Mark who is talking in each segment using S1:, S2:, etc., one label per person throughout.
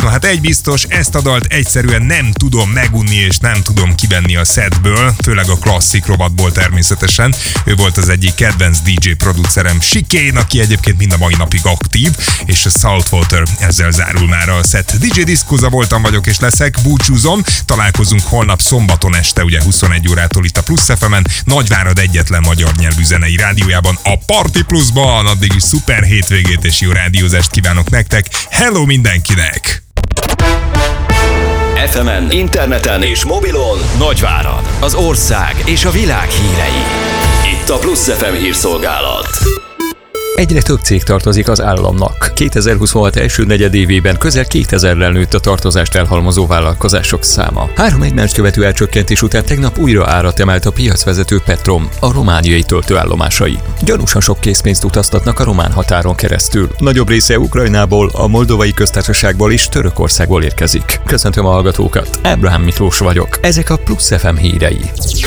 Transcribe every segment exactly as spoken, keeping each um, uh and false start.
S1: Na hát egy biztos, ezt a dalt egyszerűen nem tudom megunni és nem tudom kivenni a setből, főleg a klasszik rovatból természetesen. Ő volt az egyik kedvenc dé dzsé producerem, Chicane, aki egyébként mind a mai napig aktív, és a Saltwater ezzel zárul már a set. dé dzsé Diszkóza voltam, vagyok és leszek, búcsúzom, találkozunk holnap szombaton este, ugye huszonegy órától itt a Plusz ef emen, Nagyvárad egyetlen magyar nyelvű zenei rádiójában, a Party Pluszban. Addig is szuper hétvégét és jó rádiózást kívánok nektek. Hello mindenkinek!
S2: ef emen, interneten és mobilon Nagyvárad, az ország és a világ hírei. Itt a Plusz ef em hírszolgálat.
S3: Egyre több cég tartozik az államnak. kétezer-huszonhat első negyedévében közel kétezerrel nőtt a tartozást elhalmozó vállalkozások száma. Három egymást követő elcsökkentés után tegnap újra árat emelt a piacvezető Petrom, a romániai töltőállomásai. Gyanúsan sok készpénzt utaztatnak a román határon keresztül. Nagyobb része Ukrajnából, a Moldovai Köztársaságból és Törökországból érkezik. Köszöntöm a hallgatókat, Ábrahám Miklós vagyok. Ezek a Plusz ef em hírei.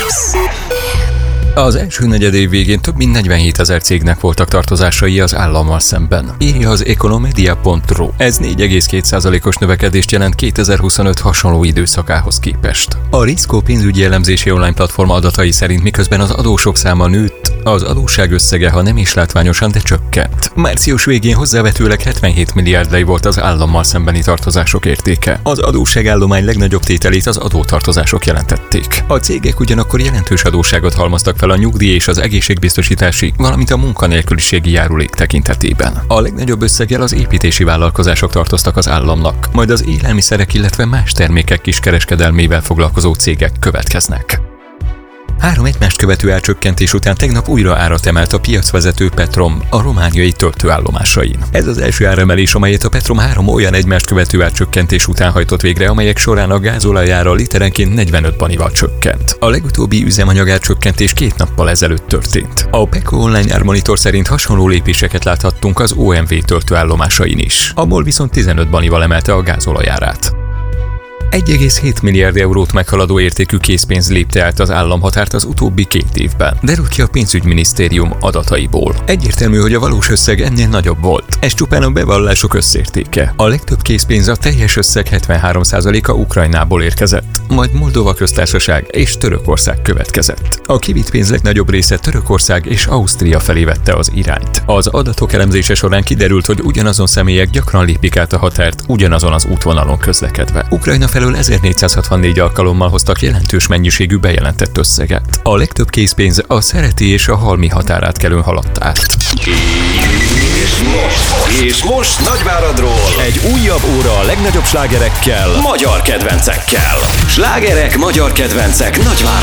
S3: Az első negyedév végén több mint negyvenhétezer cégnek voltak tartozásai az állammal szemben, írja az Economedia pont ru. Ez négy egész két százalékos növekedést jelent kétezer-huszonöt hasonló időszakához képest. A Risco pénzügyi elemzési online platform adatai szerint miközben az adósok száma nőtt, az adósság összege, ha nem is látványosan, de csökkent. Március végén hozzávetőleg hetvenhét milliárd lei volt az állammal szembeni tartozások értéke. Az adósságállomány legnagyobb tételét az adótartozások jelentették. A cégek ugyanakkor jelentős adósságot halmoztak fel a nyugdíj és az egészségbiztosítási, valamint a munkanélküliségi járulék tekintetében. A legnagyobb összeggel az építési vállalkozások tartoztak az államnak, majd az élelmiszerek, illetve más termékek kiskereskedelmével foglalkozó cégek következnek. Három egymást követő árcsökkentés után tegnap újra árat emelt a piacvezető Petrom a romániai töltőállomásain. Ez az első áremelés, amelyet a Petrom három olyan egymást követő árcsökkentés után hajtott végre, amelyek során a gázolajára literenként negyvenöt banival csökkent. A legutóbbi üzemanyag árcsökkentés két nappal ezelőtt történt. A Peko online ármonitor szerint hasonló lépéseket láthattunk az o em vé töltőállomásain is. A MOL viszont tizenöt banival emelte a gázolajárát. egy egész hét milliárd eurót meghaladó értékű készpénz lépte át az államhatárt az utóbbi két évben, derült ki a pénzügyminisztérium adataiból. Egyértelmű, hogy a valós összeg ennél nagyobb volt. Ez csupán a bevallások összértéke. A legtöbb készpénz, a teljes összeg hetvenhárom százaléka Ukrajnából érkezett, majd Moldova Köztársaság és Törökország következett. A kivitt pénz legnagyobb része Törökország és Ausztria felé vette az irányt. Az adatok elemzése során kiderült, hogy ugyanazon személyek gyakran lépik át a határt ugyanazon az útvonalon közlekedve. Ukrajna felől ezernégyszázhatvannégy alkalommal hoztak jelentős mennyiségű bejelentett összeget. A legtöbb készpénz a Szereti és a Halmi határátkelőn haladt át.
S2: És most, és most Nagyváradról egy újabb óra a legnagyobb slágerekkel, magyar kedvencekkel. Slágerek, magyar kedvencek Nagyvárad.